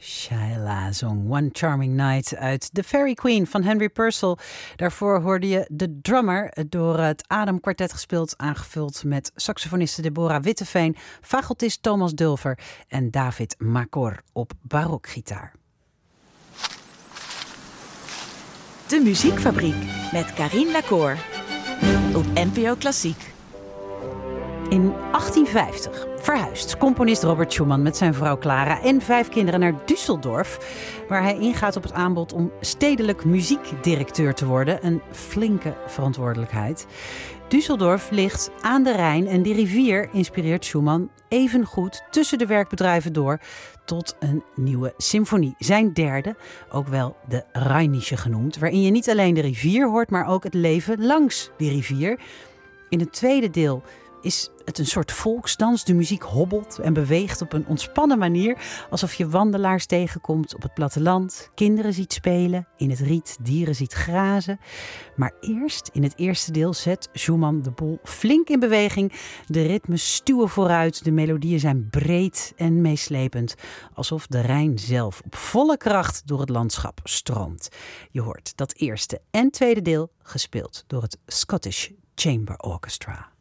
Shaila zong One Charming Night uit The Fairy Queen van Henry Purcell. Daarvoor hoorde je de drummer, door het Adam Quartet gespeeld, aangevuld met saxofonisten Deborah Witteveen, fagotist Thomas Dulver en David Makor op barokgitaar. De Muziekfabriek met Karine Lacour op NPO Klassiek. In 1850 verhuist componist Robert Schumann met zijn vrouw Clara en 5 kinderen naar Düsseldorf, waar hij ingaat op het aanbod om stedelijk muziekdirecteur te worden. Een flinke verantwoordelijkheid. Düsseldorf ligt aan de Rijn en die rivier inspireert Schumann evengoed tussen de werkbedrijven door tot een nieuwe symfonie. Zijn derde, ook wel de Rheinische genoemd, waarin je niet alleen de rivier hoort, maar ook het leven langs die rivier. In het tweede deel is het een soort volksdans. De muziek hobbelt en beweegt op een ontspannen manier, alsof je wandelaars tegenkomt op het platteland, kinderen ziet spelen, in het riet dieren ziet grazen. Maar eerst, in het eerste deel, zet Schumann de boel flink in beweging. De ritmes stuwen vooruit, de melodieën zijn breed en meeslepend, alsof de Rijn zelf op volle kracht door het landschap stroomt. Je hoort dat eerste en tweede deel gespeeld door het Scottish Chamber Orchestra.